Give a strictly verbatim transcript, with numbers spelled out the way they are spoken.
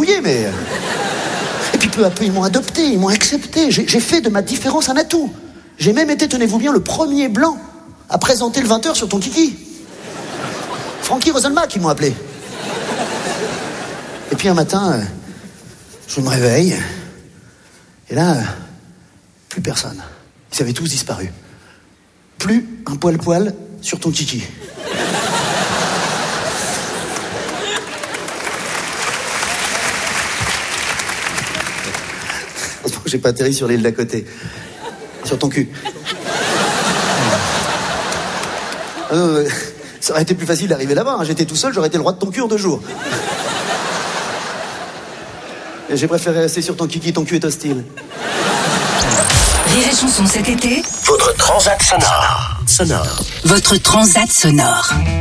mouillé, mais... Et puis peu à peu, ils m'ont adopté, ils m'ont accepté. J'ai, j'ai fait de ma différence un atout. J'ai même été, tenez-vous bien, le premier blanc à présenter le vingt heures sur ton kiki. Frankie Rosenbach, ils m'ont appelé. Et puis un matin, euh, je me réveille, et là, euh, plus personne. Ils avaient tous disparu. Plus un poil-poil sur ton kiki. Heureusement que j'ai pas atterri sur l'île d'à côté. Sur ton cul. Ah non, euh, ça aurait été plus facile d'arriver là-bas. Hein. J'étais tout seul, j'aurais été le roi de ton cul en deux jours. Et j'ai préféré rester sur ton kiki, ton cul est hostile. Rire et Chanson cet été. Votre transat sonore. Sonore. Votre transat sonore.